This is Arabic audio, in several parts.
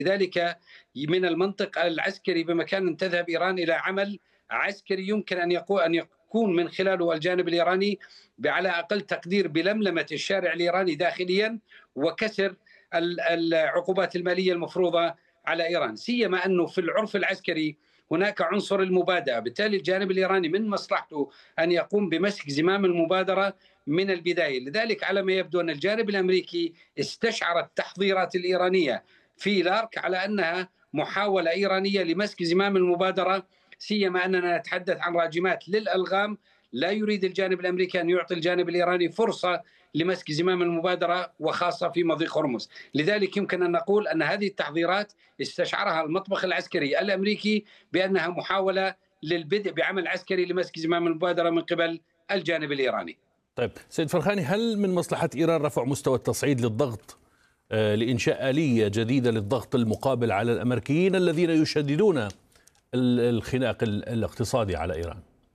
لذلك من المنطق العسكري بمكان أن تذهب إيران إلى عمل عسكري يمكن أن يكون من خلاله الجانب الإيراني على أقل تقدير بلملمة الشارع الإيراني داخليا وكسر العقوبات المالية المفروضة على إيران، سيما أنه في العرف العسكري هناك عنصر المبادئة. بالتالي الجانب الإيراني من مصلحته أن يقوم بمسك زمام المبادرة من البداية. لذلك على ما يبدو أن الجانب الأمريكي استشعر التحضيرات الإيرانية في لارك على أنها محاولة إيرانية لمسك زمام المبادرة، سيما أننا نتحدث عن راجمات للألغام. لا يريد الجانب الأمريكي أن يعطي الجانب الإيراني فرصة لمسك زمام المبادرة وخاصة في مضيق هرمز. لذلك يمكن أن نقول أن هذه التحضيرات استشعرها المطبخ العسكري الأمريكي بأنها محاولة للبدء بعمل عسكري لمسك زمام المبادرة من قبل الجانب الإيراني. طيب سيد فرخاني، هل من مصلحة إيران رفع مستوى التصعيد للضغط لإنشاء آلية جديدة للضغط المقابل على الأمريكيين الذين يشددون الخناق الاقتصادي على إيران؟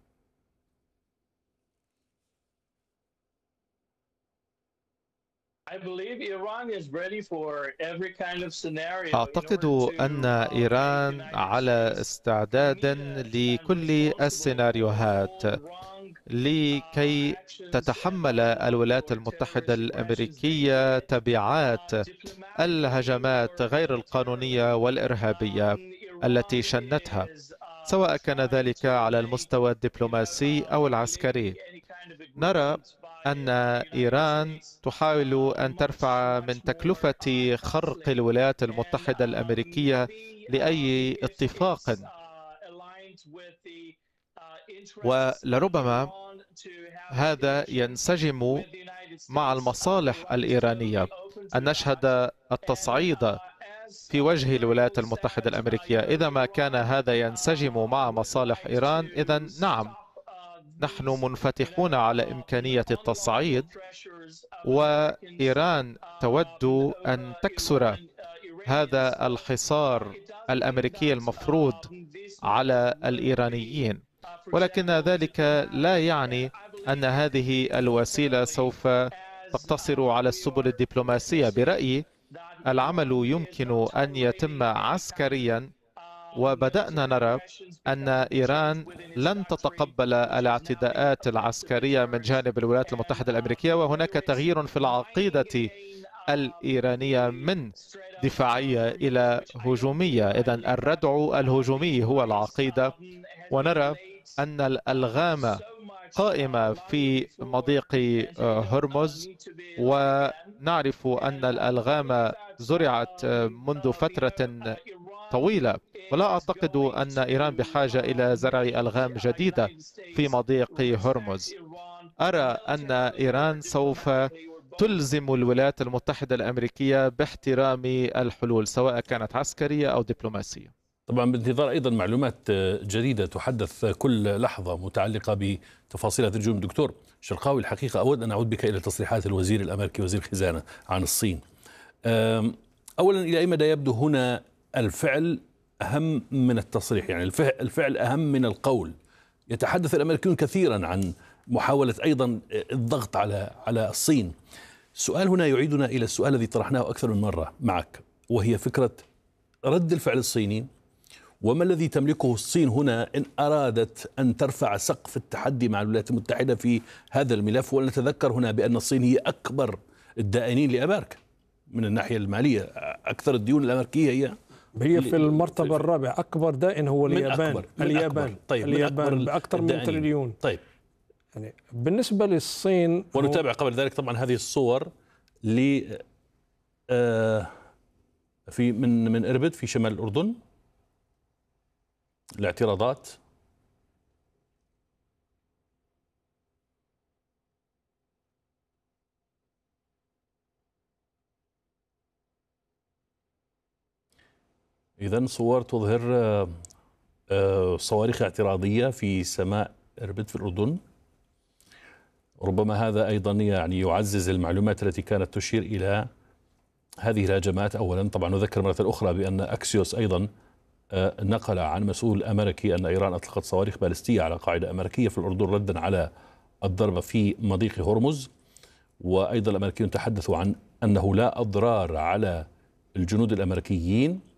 أعتقد أن إيران على استعداد لكل السيناريوهات لكي تتحمل الولايات المتحدة الأمريكية تبعات الهجمات غير القانونية والإرهابية التي شنتها، سواء كان ذلك على المستوى الدبلوماسي أو العسكري. نرى أن إيران تحاول أن ترفع من تكلفة خرق الولايات المتحدة الأمريكية لأي اتفاق، ولربما هذا ينسجم مع المصالح الإيرانية أن نشهد التصعيد في وجه الولايات المتحدة الأمريكية. إذا ما كان هذا ينسجم مع مصالح إيران، إذن نعم، نحن منفتحون على إمكانية التصعيد، وإيران تود أن تكسر هذا الحصار الأمريكي المفروض على الإيرانيين، ولكن ذلك لا يعني أن هذه الوسيلة سوف تقتصر على السبل الدبلوماسية. برأيي العمل يمكن أن يتم عسكريا، وبدأنا نرى أن إيران لن تتقبل الاعتداءات العسكرية من جانب الولايات المتحدة الأمريكية، وهناك تغيير في العقيدة الإيرانية من دفاعية إلى هجومية. إذن الردع الهجومي هو العقيدة، ونرى أن الألغام قائمة في مضيق هرمز، ونعرف أن الألغام زرعت منذ فترة طويلة، ولا أعتقد أن إيران بحاجة إلى زرع ألغام جديدة في مضيق هرمز. أرى أن إيران سوف تلزم الولايات المتحدة الأمريكية باحترام الحلول سواء كانت عسكرية أو دبلوماسية. طبعا بانتظار أيضا معلومات جديدة تحدث كل لحظة متعلقة بتفاصيل هذا الهجوم. دكتور شرقاوي، الحقيقة أود أن أعود بك إلى تصريحات الوزير الأمريكي وزير الخزانة عن الصين. أولا، إلى أي مدى يبدو هنا الفعل أهم من التصريح؟ يعني الفعل أهم من القول. يتحدث الأمريكيون كثيرا عن محاولة أيضا الضغط على الصين. السؤال هنا يعيدنا إلى السؤال الذي طرحناه أكثر من مرة معك، وهي فكرة رد الفعل الصيني، وما الذي تملكه الصين هنا إن أرادت أن ترفع سقف التحدي مع الولايات المتحدة في هذا الملف. ولنتذكر هنا بأن الصين هي أكبر الدائنين لأمريكا من الناحية المالية. أكثر الديون الأمريكية هي في المرتبة الرابعة. أكبر دائن هو اليابان. طيب، اليابان بأكثر من تريليون. طيب، يعني بالنسبة للصين، ونتابع قبل ذلك طبعا هذه الصور في من إربد في شمال الأردن، الاعتراضات. إذن صور تظهر صواريخ اعتراضية في سماء إربد في الأردن. ربما هذا أيضا يعني يعزز المعلومات التي كانت تشير إلى هذه الهجمات. أولا طبعا نذكر مرة أخرى بأن أكسيوس أيضا نقل عن مسؤول أمريكي أن إيران أطلقت صواريخ باليستية على قاعدة أمريكية في الأردن ردا على الضربة في مضيق هرمز. وأيضا الأمريكيون تحدثوا عن أنه لا أضرار على الجنود الأمريكيين.